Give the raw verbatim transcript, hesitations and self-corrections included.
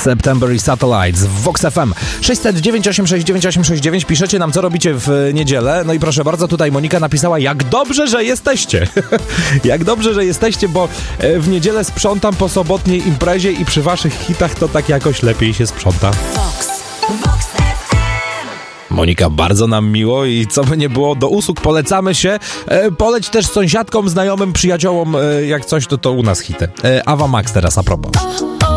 September i Satellites w Vox F M. sześćset dziewięć osiem sześć dziewięć osiem sześć dziewięć. Piszecie nam, co robicie w niedzielę. No i proszę bardzo, tutaj Monika napisała, jak dobrze, że jesteście. Jak dobrze, że jesteście, bo w niedzielę sprzątam po sobotniej imprezie i przy waszych hitach to tak jakoś lepiej się sprząta. Vox, Vox F M. Monika, bardzo nam miło i co by nie było, do usług polecamy się. E, poleć też sąsiadkom, znajomym, przyjaciołom, e, jak coś, to to u nas hity. E, Ava Max teraz a propos.